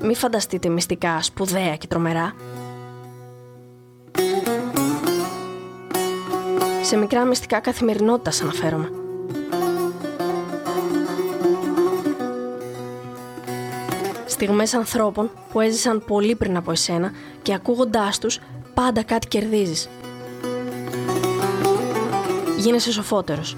Μη φανταστείτε μυστικά, σπουδαία και τρομερά. Σε μικρά μυστικά καθημερινότητας αναφέρομαι. Στιγμές ανθρώπων που έζησαν πολύ πριν από εσένα και ακούγοντάς τους πάντα κάτι κερδίζεις. Γίνεσαι σοφότερος.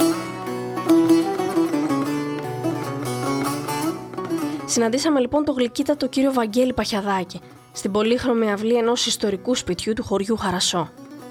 Συναντήσαμε λοιπόν τον γλυκύτατο κύριο Βαγγέλη Παχιαδάκη στην πολύχρωμη αυλή ενός ιστορικού σπιτιού του χωριού Χαρασό.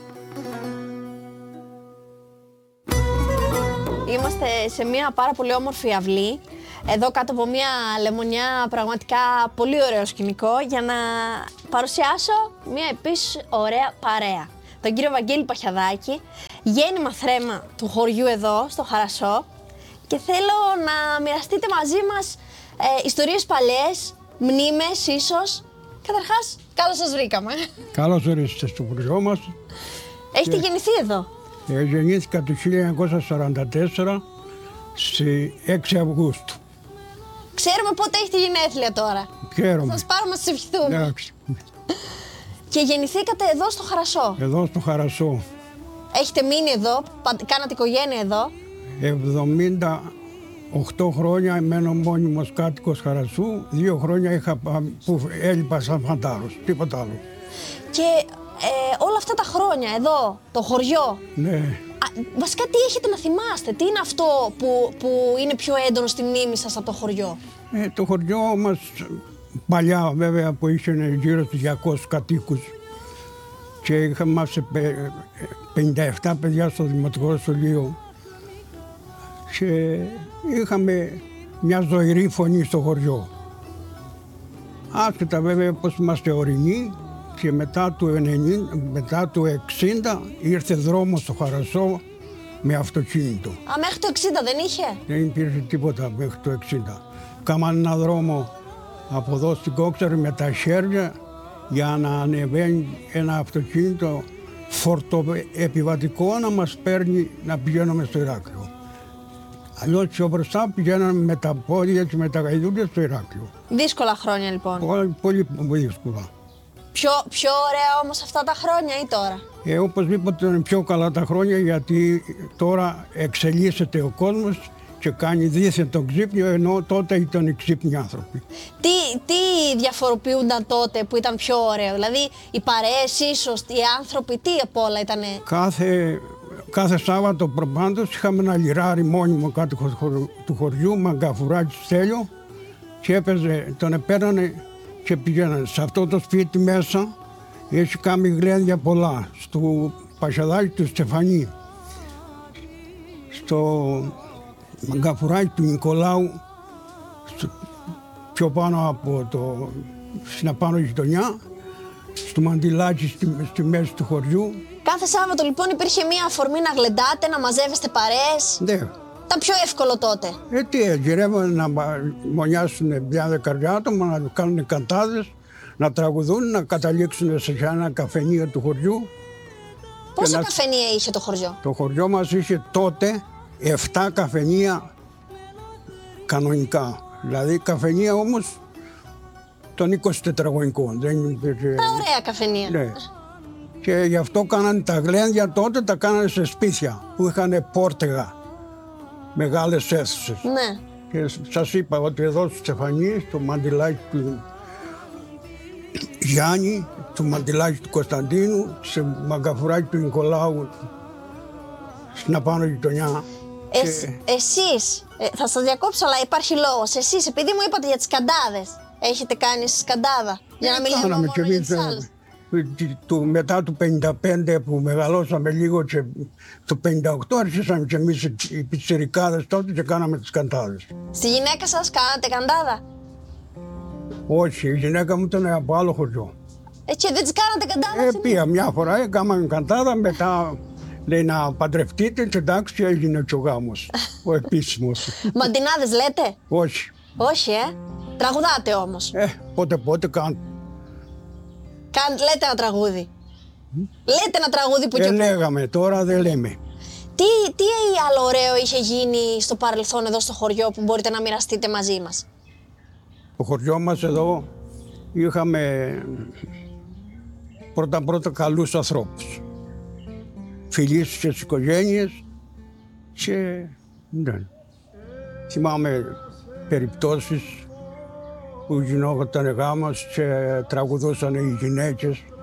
Είμαστε σε μια πάρα πολύ όμορφη αυλή, εδώ κάτω από μια λεμονιά, πραγματικά πολύ ωραίο σκηνικό, για να παρουσιάσω μια επίσης ωραία παρέα. Τον κύριο Βαγγέλη Παχιαδάκη, γέννημα θρέμα του χωριού εδώ, στο Χαρασό, και θέλω να μοιραστείτε μαζί μας ιστορίες παλιές, μνήμες ίσως. Καταρχάς, καλώς σας βρήκαμε. Καλώς ορίσατε στο χωριό μας. Έχετε γεννηθεί εδώ? Γεννήθηκα το 1944, στις 6 Αυγούστου. Ξέρουμε πότε έχετε γενέθλια τώρα. Χαίρομαι. Θα σας πάρουμε να σας ευχηθούμε. Εντάξει. Και γεννηθήκατε εδώ στο Χαρασό. Εδώ στο Χαρασό. Έχετε μείνει εδώ, κάνατε οικογένεια εδώ. 78 χρόνια μένω μόνιμος κάτοικος Χαρασού. 2 χρόνια που έλειπα σαν φαντάρος, τίποτα άλλο. Και όλα αυτά τα χρόνια εδώ, το χωριό, Ναι. Βασικά τι έχετε να θυμάστε, τι είναι αυτό που είναι πιο έντονο στη μνήμη σας από το χωριό? Το χωριό μας παλιά βέβαια που είχε γύρω στους 200 κατοίκους και είχαμε 57 παιδιά στο Δημοτικό Σχολείο και είχαμε μια ζωηρή φωνή στο χωριό. Άσχετα βέβαια πως είμαστε ορεινοί, και μετά του 60 ήρθε δρόμος στο Χαρασό με αυτοκίνητο. Μέχρι το 60 δεν είχε? Δεν υπήρχε τίποτα μέχρι το 60. Κάμαν ένα δρόμο από εδώ στην Κόξαρη με τα χέρια για να ανεβαίνει ένα αυτοκίνητο φορτοεπιβατικό να μας παίρνει να πηγαίνουμε στο Ηράκλειο. Αλλιώς πιο μπροστά πηγαίναμε με τα πόδια και με τα γαϊδούρια στο Ηράκλειο. Δύσκολα χρόνια λοιπόν. Πολύ δύσκολα. Πιο ωραία όμως αυτά τα χρόνια ή τώρα? Οπωσδήποτε είναι πιο καλά τα χρόνια, γιατί τώρα εξελίσσεται ο κόσμος και κάνει δίθεν τον ξύπνιο, ενώ τότε ήταν οι ξύπνοι άνθρωποι. Τι διαφοροποιούνταν τότε που ήταν πιο ωραίο? Δηλαδή οι παρέες ίσως, οι άνθρωποι, τι απ' όλα ήτανε? Κάθε Σάββατο προπάντως είχαμε ένα λιράρι μόνιμο κάτω του χωριού, Μαγκαφουράκι Στέλιο, και έπαιζε, τον επέρανε και πηγαίνανε. Σε αυτό το σπίτι μέσα έχει κάνει γλένδια πολλά, στο Παχιαδάκι του Στεφανή, στο Μαγκαφουράκι του Νικολάου, πιο πάνω από στην απάνω γειτονιά, στο Μαντιλάκι στη μέση του χωριού. Κάθε Σάββατο λοιπόν υπήρχε μία αφορμή να γλεντάτε, να μαζεύεστε παρέες. Ναι. Ήταν πιο εύκολο τότε. Γυρεύανε να μονιάσουν μια δεκαριά άτομα, να κάνουν καντάδες, να τραγουδούν, να καταλήξουν σε ένα καφενείο του χωριού. Πόσα καφενεία είχε το χωριό? Το χωριό μας είχε τότε 7 καφενεία κανονικά. Δηλαδή καφενεία όμως των 20 τετραγωνικών. Δεν υπήρχε... Τα ωραία καφενεία. Ναι. Και γι' αυτό κάνανε τα γλένδια τότε, τα κάνανε σε σπίτια που είχαν πόρτεγα, μεγάλες αίθουσες. Ναι. Και σας είπα ότι εδώ στο Στεφανί, στο Μαντιλάκι του Γιάννη, στο Μαντιλάκι του Κωνσταντίνου, σε Μαγκαφουράκι του Νικολάου, στην απάνω γειτονιά. Εσείς, θα σας διακόψω, αλλά υπάρχει λόγος. Εσείς, επειδή μου είπατε για τις σκαντάδες, έχετε κάνει σκαντάδα? Για να μιλήσουμε μόνο για τις άλλες. Μετά το 55 που μεγαλώσαμε λίγο και το 58 αρχίσαμε και εμείς οι πιτσιρικάδες τότε και κάναμε τις καντάδες. Στη γυναίκα σας κάνατε καντάδα? Όχι, η γυναίκα μου ήταν από άλλο χωριό. Και δεν τις κάνατε καντάδα? Πήγα μια φορά, έκαναμε καντάδα, μετά λέει να παντρευτείτε και εντάξει έγινε και ο γάμος, ο επίσημος. Μαντινάδες λέτε? Όχι. Όχι, τραγουδάτε όμως? Πότε κάνω. Λέτε ένα τραγούδι. Λέτε ένα τραγούδι που και λέγαμε, τώρα δεν λέμε. Τι άλλο ωραίο είχε γίνει στο παρελθόν εδώ στο χωριό που μπορείτε να μοιραστείτε μαζί μας? Το χωριό μας εδώ είχαμε πρώτα καλούς ανθρώπους. Φιλίες στις οικογένειες και ναι. Θυμάμαι περιπτώσεις που γινόταν γάμος και τραγουδούσαν οι γυναίκες